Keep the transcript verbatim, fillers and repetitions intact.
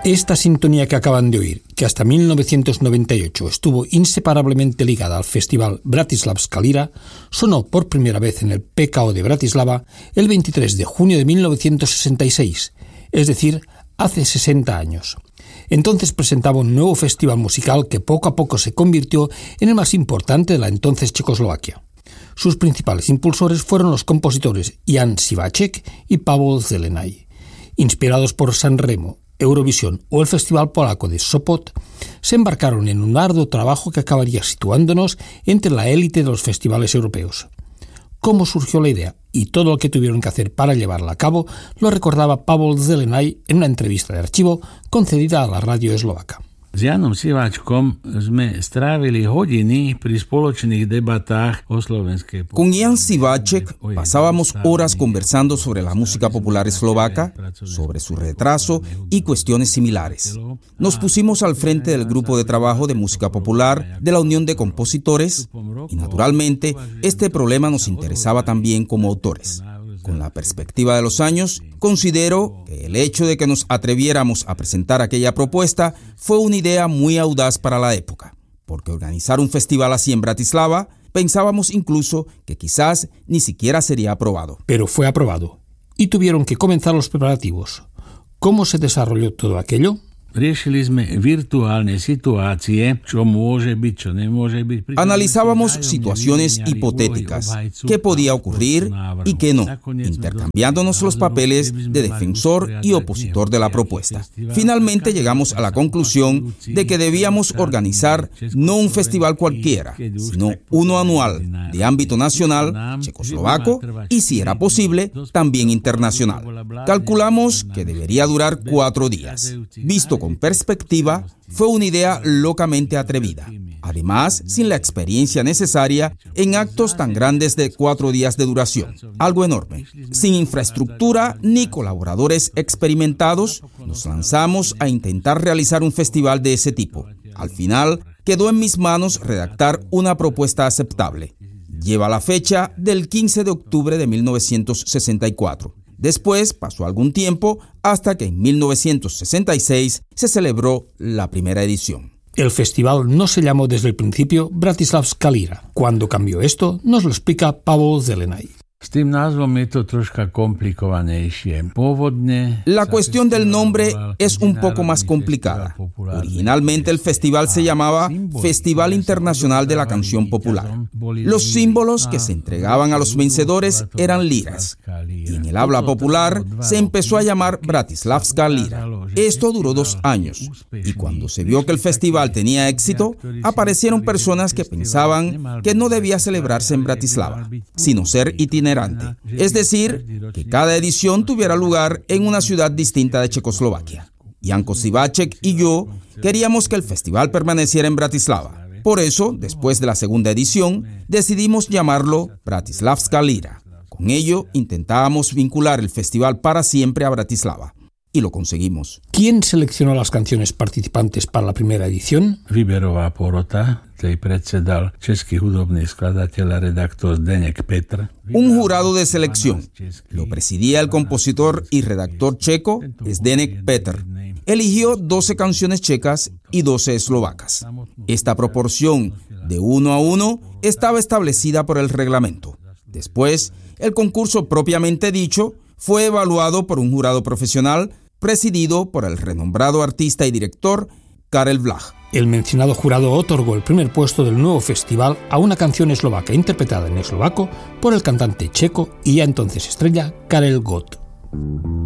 Esta sintonía que acaban de oír, que hasta mil novecientos noventa y ocho estuvo inseparablemente ligada al festival Bratislavská Lira, sonó por primera vez en el P K O de Bratislava el veintitrés de junio de mil novecientos sesenta y seis, es decir, hace sesenta años. Entonces presentaba un nuevo festival musical que poco a poco se convirtió en el más importante de la entonces Checoslovaquia. Sus principales impulsores fueron los compositores Jan Sivacek y Pavel Zelenay. Inspirados por San Remo, Eurovisión o el Festival Polaco de Sopot, se embarcaron en un arduo trabajo que acabaría situándonos entre la élite de los festivales europeos. Cómo surgió la idea y todo lo que tuvieron que hacer para llevarla a cabo lo recordaba Pavel Zelenay en una entrevista de archivo concedida a la radio eslovaca. S Janom Siváčkom sme strávili hodiny pri spoločných debatách o slovenskej populárnej. Con Jan Sivacek pasábamos horas conversando sobre la música popular eslovaca, sobre su retraso y cuestiones similares. Nos pusimos al frente del grupo de trabajo de música popular de la Unión de Compositores y, naturalmente, este problema nos interesaba también como autores. Con la perspectiva de los años, considero que el hecho de que nos atreviéramos a presentar aquella propuesta fue una idea muy audaz para la época, porque organizar un festival así en Bratislava, pensábamos incluso que quizás ni siquiera sería aprobado. Pero fue aprobado, y tuvieron que comenzar los preparativos. ¿Cómo se desarrolló todo aquello? Riešili sme virtuálne situácie, čo môže byť, čo nemôže byť. Analizábamos situaciones hipotéticas, qué podía ocurrir y qué no, intercambiándonos los papeles de defensor y opositor de la propuesta. Finalmente llegamos a la conclusión de que debíamos organizar no un festival cualquiera, sino uno anual, de ámbito nacional, checoslovaco y, si era posible, también internacional. Calculamos que debería durar cuatro días. Visto con perspectiva, fue una idea locamente atrevida. Además, sin la experiencia necesaria en actos tan grandes de cuatro días de duración. Algo enorme. Sin infraestructura ni colaboradores experimentados, nos lanzamos a intentar realizar un festival de ese tipo. Al final, quedó en mis manos redactar una propuesta aceptable. Lleva la fecha del quince de octubre de mil novecientos sesenta y cuatro. Después pasó algún tiempo hasta que en mil novecientos sesenta y seis se celebró la primera edición. El festival no se llamó desde el principio Bratislavská Lira. Cuando cambió esto, nos lo explica Pavel Zelenay. S tým názvom je to troška komplikovanejšie. Pôvodne La cuestión del nombre es un poco más complicada. Originalmente el festival se llamaba Festival Internacional de la Canción Popular. Los símbolos que se entregaban a los vencedores eran liras. Y en el habla popular se empezó a llamar Bratislavská Lira. Esto duró dos años. Y cuando se vio que el festival tenía éxito, aparecieron personas que pensaban que no debía celebrarse en Bratislava, sino ser itinerante. Es decir, que cada edición tuviera lugar en una ciudad distinta de Checoslovaquia. Janko Sivacek y yo queríamos que el festival permaneciera en Bratislava. Por eso, después de la segunda edición, decidimos llamarlo Bratislavská Lira. Con ello, intentábamos vincular el festival para siempre a Bratislava. Y lo conseguimos. ¿Quién seleccionó las canciones participantes para la primera edición? Výberová porota, tej predsedal český hudobný skladateľ a redaktor Zdeněk Petr. Un jurado de selección. Lo presidía el compositor y redactor checo Zdeněk Petr. Eligió doce canciones checas y doce eslovacas. Esta proporción de uno a uno estaba establecida por el reglamento. Después, el concurso propiamente dicho fue evaluado por un jurado profesional presidido por el renombrado artista y director Karel Vlach. El mencionado jurado otorgó el primer puesto del nuevo festival a una canción eslovaca interpretada en eslovaco por el cantante checo y ya entonces estrella Karel Gott.